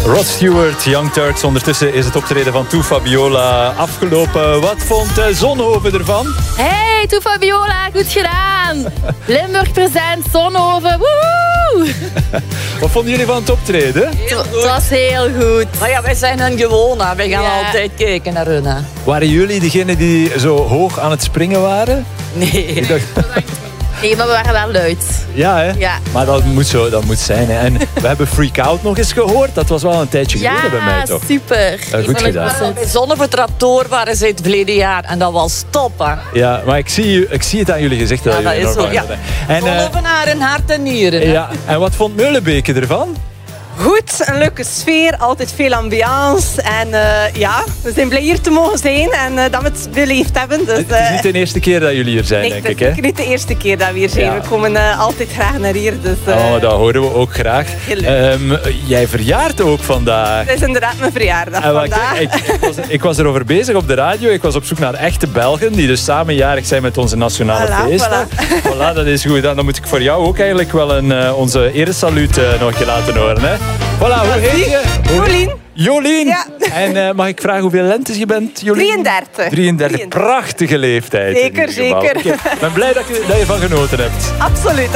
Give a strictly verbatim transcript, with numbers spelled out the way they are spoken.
Rod Stewart, Young Turks. Ondertussen is het optreden van Toe Fabiola afgelopen. Wat vond uh, Zonhoven ervan? Hey, Toe Fabiola, goed gedaan. Limburg present, Zonhoven, woehoe. Wat vonden jullie van het optreden? Het was heel goed. Maar ja, wij zijn hun gewoon. Hè. Wij gaan Ja. altijd kijken naar hun. Hè. Waren jullie degene die zo hoog aan het springen waren? Nee. Ik dacht, Nee, maar we waren wel luid. ja, hè? Ja. Maar dat moet zo, dat moet zijn. Hè. En we hebben Freak Out nog eens gehoord. Dat was wel een tijdje geleden bij mij, Ja, toch? super. Uh, goed gedaan. Bij Zonnevertraptoor waren ze het verleden jaar. En dat was top. Hè. Ja, maar ik zie, ik zie het aan jullie gezicht. Ja, dat dat jullie is zo. enorm Ja. van hebben. En, uh, Zonnevenaar in hart en nieren. Hè. ja. En wat vond Meulenbeke ervan? Goed, een leuke sfeer, altijd veel ambiance. En uh, ja, we zijn blij hier te mogen zijn en uh, dat we het beleefd hebben. Dus, Het is niet de eerste keer dat jullie hier zijn, nee, denk het ik. is Hè? zeker niet de eerste keer dat we hier zijn. Ja. We komen uh, altijd graag naar hier. Dus, uh, Oh, dat horen we ook graag. Heel leuk. Um, jij verjaart ook vandaag. Het is inderdaad mijn verjaardag En wat- vandaag. Ik, ik, was, ik was erover bezig op de radio. Ik was op zoek naar echte Belgen die dus samenjarig zijn met onze nationale Voilà, feesten. voilà. Voilà, dat is goed. Dan, dan moet ik voor jou ook eigenlijk wel een, uh, onze eresaluut uh, nog een keer laten horen. Hè? Voilà, hoe heet je? Hoe- Jolien. Jolien. Ja. En uh, mag ik vragen hoeveel lentes je bent, Jolien? drieëndertig. drieëndertig. Prachtige leeftijd. in Zeker, ieder geval. zeker. Oké, ik ben blij dat je, dat je van genoten hebt. Absoluut.